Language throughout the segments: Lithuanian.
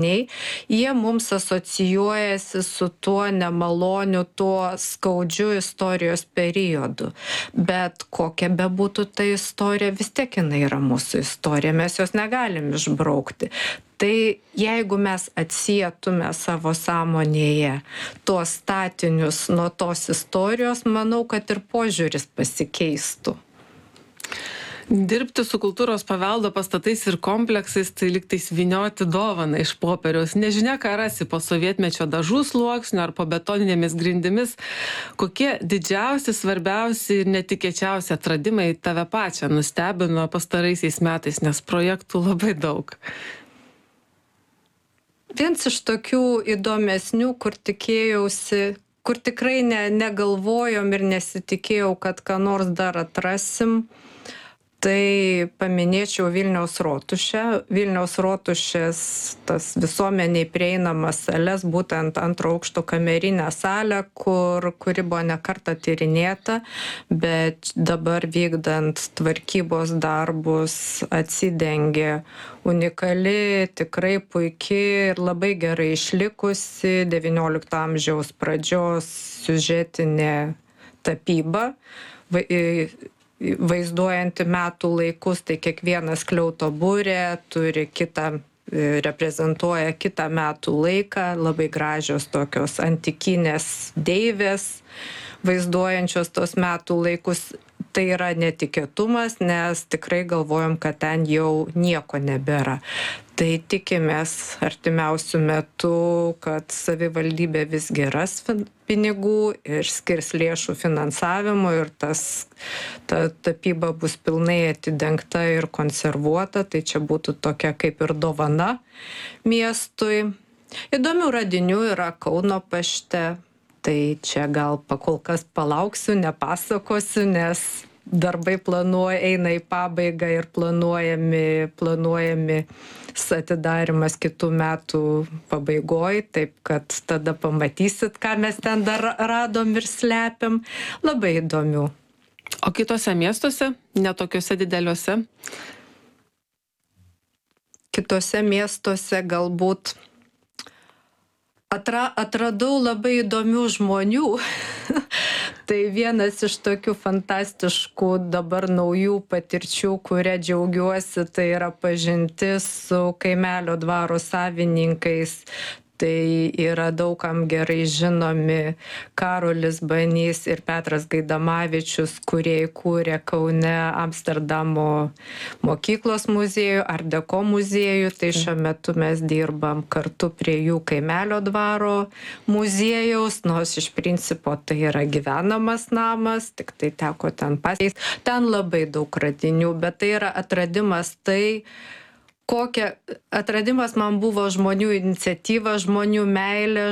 jie mums asocijuojasi su tuo nemaloniu, tuo skaudžiu istorijos periodu. Bet kokia bebūtų ta istorija, vis tiek jinai yra mūsų istorija, mes jos negalim išbraukti. Tai jeigu mes atsietume savo sąmonėje tuos statinius nuo tos istorijos, manau, kad ir požiūris pasikeistų. Dirbti su kultūros paveldo pastatais ir kompleksais, tai liktais vynioti dovaną iš popieriaus. Nežinia, ką rasi po sovietmečio dažų sluoksnių ar po betoninėmis grindimis. Kokie didžiausi, svarbiausi ir netikėčiausi atradimai tave pačią nustebino pastaraisiais metais, nes projektų labai daug? Vienas iš tokių įdomesnių, kur tikėjausi, kur tikrai negalvojom ir nesitikėjau, kad ką nors dar atrasim, tai paminėčiau Vilniaus rotušę. Vilniaus rotušės tas visuomeniai prieinamas sales, būtent antro aukšto kamerinę salę, kuri buvo ne kartą tyrinėta, bet dabar vykdant tvarkybos darbus atsidengė unikali, tikrai puikiai ir labai gerai išlikusi XIX amžiaus pradžios siužetinė tapyba, vaizduojanti metų laikus, tai kiekviena skliauto burė turi reprezentuoja kitą metų laiką, labai gražios tokios antikinės deivės, vaizduojančios tos metų laikus. Tai yra netikėtumas, nes tikrai galvojom, kad ten jau nieko nebėra. Tai tikimės artimiausių metų, kad savivaldybė visgi ras pinigų ir skirs lėšų finansavimui ir ta tapyba bus pilnai atidengta ir konservuota. Tai čia būtų tokia kaip ir dovana miestui. Įdomių radinių yra Kauno pašte. Tai čia gal kol kas palauksiu, nepasakosiu, nes darbai eina į pabaigą ir planuojami atidarimas kitų metų pabaigoj, taip kad tada pamatysit, ką mes ten dar radom ir slepiam. Labai įdomių. O kitose miestuose, netokiuose dideliuose? Kitose miestuose galbūt atradau labai įdomių žmonių. Tai vienas iš tokių fantastiškų dabar naujų patirčių, kuria džiaugiuosi, tai yra pažintis su kaimelio dvaro savininkais. Tai yra daugam gerai žinomi Karolis Banys ir Petras Gaidamavičius, kurie įkūrė Kaune Amsterdamo mokyklos muziejų, Art Deco muziejų. Tai šiuo metu mes dirbam kartu prie jų kaimelio dvaro muziejaus, nors iš principo tai yra gyvenamas namas, tik tai teko ten pasikeisti. Ten labai daug radinių, bet tai yra atradimas atradimas man buvo žmonių iniciatyva, žmonių meilė,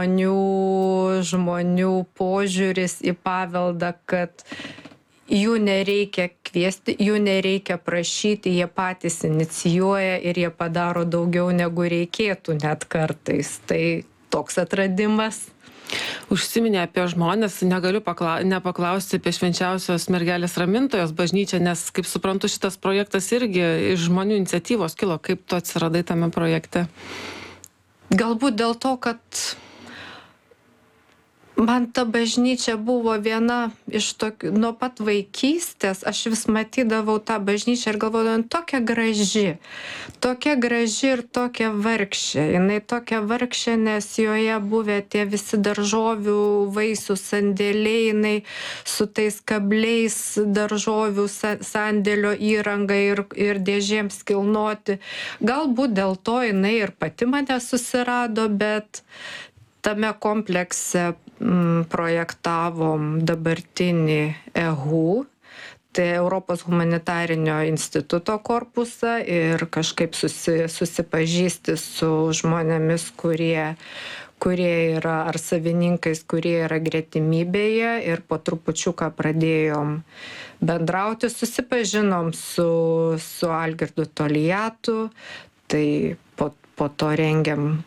žmonių požiūris į paveldą, kad jų nereikia kviesti, jų nereikia prašyti, jie patys inicijuoja ir jie padaro daugiau negu reikėtų net kartais. Tai toks atradimas. Užsiminė apie žmonės, negaliu nepaklausti apie Švenčiausios mergelės ramintojos bažnyčią, nes, kaip suprantu, šitas projektas irgi iš žmonių iniciatyvos kilo. Kaip tu atsiradai tame projekte? Galbūt dėl to, kad man ta bažnyčia buvo viena iš tokių, nuo pat vaikystės aš vis matydavau tą bažnyčią ir galvodavau, tokia graži ir tokia vargšė. Jinai tokia vargšė, nes joje buvę tie visi daržovių, vaisių sandėliai, jinai su tais kabliais daržovių sandėlio įranga ir dėžėms kilnoti. Galbūt dėl to jinai ir pati mane susirado, bet tame komplekse projektavom dabartinį EHU, tai Europos humanitarinio instituto korpusą ir kažkaip susipažįsti su žmonėmis, kurie yra ar savininkais, kurie yra gretimybėje ir po trupučiuką pradėjom bendrauti, susipažinom su Algirdu Tolijatu, tai po to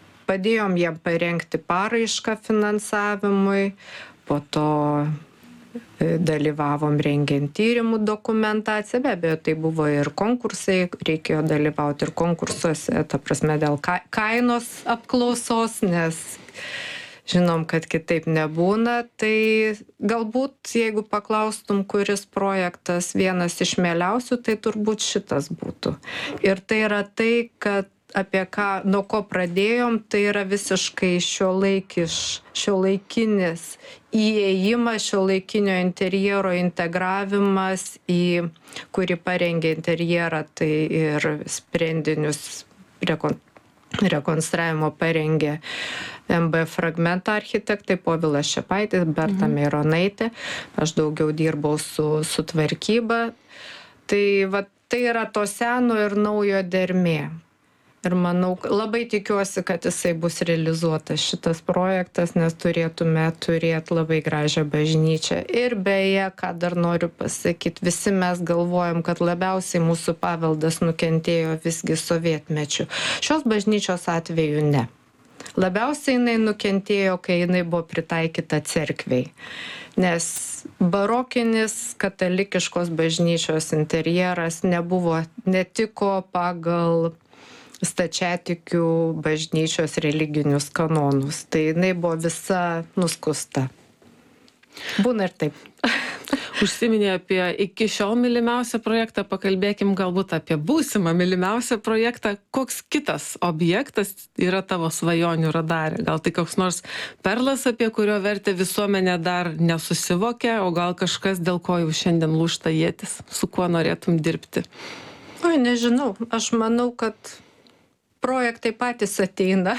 padėjom jiem parengti paraišką finansavimui, po to dalyvavom rengiant tyrimų dokumentaciją, be abejo, tai buvo ir konkursai, reikėjo dalyvauti ir konkursuose, ta prasme dėl kainos apklausos, nes žinom, kad kitaip nebūna, tai galbūt, jeigu paklaustum, kuris projektas vienas iš mieliausių, tai turbūt šitas būtų. Ir tai yra tai, kad apie ką, nuo ko pradėjom, tai yra visiškai šiuolaikinis įėjimas, šiuolaikinio interjero integravimas į, kurį parengė interjerą, tai ir sprendinius rekonstravimo parengė MB Fragmenta architektai, Povilas Šepaitis, Berta Meironaitė, aš daugiau dirbau su tvarkyba. Tai yra to seno ir naujo dermė. Ir manau, labai tikiuosi, kad jisai bus realizuotas šitas projektas, nes turėtume turėti labai gražią bažnyčią. Ir beje, ką dar noriu pasakyti, visi mes galvojam, kad labiausiai mūsų paveldas nukentėjo visgi sovietmečiu. Šios bažnyčios atveju ne. Labiausiai jinai nukentėjo, kai jinai buvo pritaikyta cerkvei. Nes barokinis katalikiškos bažnyčios interjeras netiko pagal stačiatikių bažnyčios religinius kanonus. Tai jinai buvo visa nuskusta. Būna ir taip. Užsiminė apie iki šiol mylimiausią projektą, pakalbėkim galbūt apie būsimą mylimiausią projektą. Koks kitas objektas yra tavo svajonių radare? Gal tai koks nors perlas, apie kurio vertę visuomenė dar nesusivokia, o gal kažkas, dėl ko jau šiandien lūžta ietis? Su kuo norėtum dirbti? Oi, nežinau. Aš manau, kad projektai patys ateina.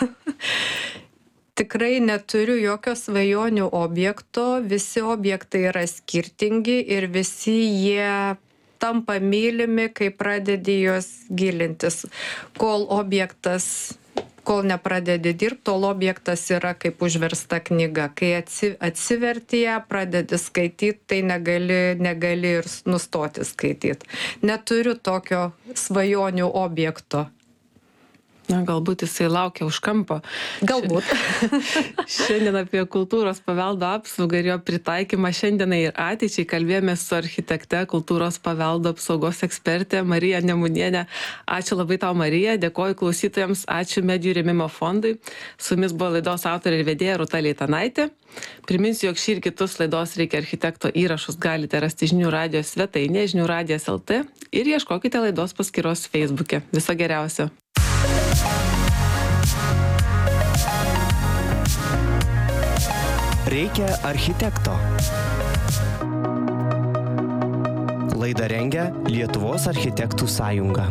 Tikrai neturiu jokio svajonių objekto, visi objektai yra skirtingi ir visi jie tampa mylimi, kai pradedi juos gilintis. Kol nepradedi dirbti, tol objektas yra kaip užversta knyga. Kai atsiverti ją, pradedi skaityti, tai negali ir nustoti skaityti. Neturiu tokio svajonių objekto. Na, galbūt jisai laukia už kampo. Galbūt. Šiandien apie kultūros paveldo apsaugą ir jo pritaikymą šiandienai ir ateičiai kalbėjome su architekte, kultūros paveldo apsaugos ekspertė Marija Nemunienė. Ačiū labai tau, Marija, dėkoju klausytojams, ačiū Medijų rėmimo fondui. Su jumis buvo laidos autorė ir vedėja Rūta Leitanaitė. Priminsiu, jog šį ir kitus laidos Reikia architekto įrašus galite rasti Žinių radijos svetainėje Žinių radijas LT ir ieškokite laidos paskyros Facebook'e. Viso geriausio. Reikia architekto. Laidą rengia Lietuvos architektų sąjunga.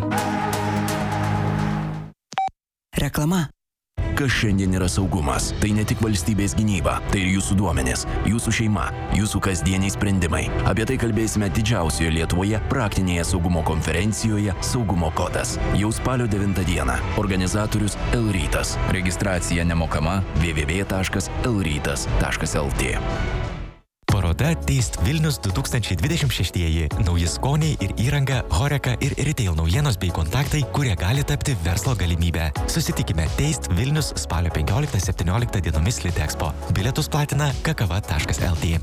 Reklama. Kas šiandien yra saugumas? Tai ne tik valstybės gynyba, tai ir jūsų duomenys, jūsų šeima, jūsų kasdieniai sprendimai. Apie tai kalbėsime didžiausioje Lietuvoje praktinėje saugumo konferencijoje Saugumo kodas. Jau spalio 9 dieną. Organizatorius Elrytas. Registracija nemokama www.elrytas.lt. Paroda Taste Vilnius 2026. Nauji skoniai ir įranga, Horeca ir retail naujienos bei kontaktai, kurie gali tapti verslo galimybę. Susitikime Taste Vilnius spalio 15-17 dienomis Litexpo. Bilietus platina kakava.lt.